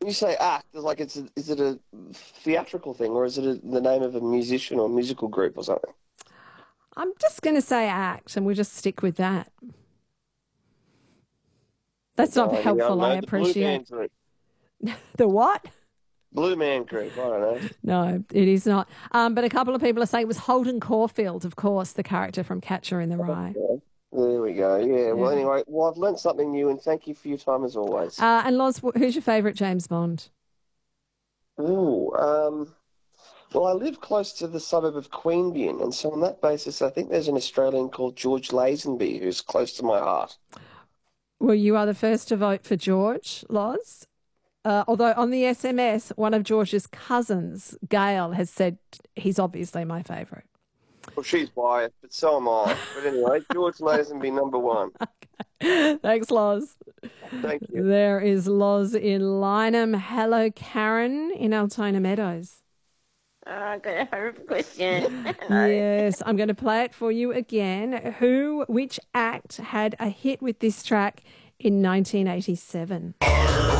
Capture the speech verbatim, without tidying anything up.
you say act, it's like it's a, is it a theatrical thing or is it a, the name of a musician or musical group or something? I'm just going to say act, and we'll just stick with that. That's not No idea. I don't helpful, I know. The Blue Man appreciate. Group. The what? Blue Man Group. I don't know. No, it is not. Um, but a couple of people are saying it was Holden Caulfield, of course, the character from Catcher in the Rye. Yeah. There we go. Yeah. Well, Yeah. anyway, well, I've learnt something new, and thank you for your time as always. Uh, and Loz, wh- who's your favourite James Bond? Ooh. Um. Well, I live close to the suburb of Queanbeyan, and so on that basis, I think there's an Australian called George Lazenby who's close to my heart. Well, you are the first to vote for George, Loz. Uh, although on the S M S, one of George's cousins, Gail, has said he's obviously my favourite. Well, she's biased, but so am I. But anyway, George Lazenby number one. Thanks, Loz. Thank you. There is Loz in Lynham. Hello, Karen in Altona Meadows. Oh, I got a horrible question. Hello. Yes, I'm going to play it for you again. Who, which act had a hit with this track in nineteen eighty-seven?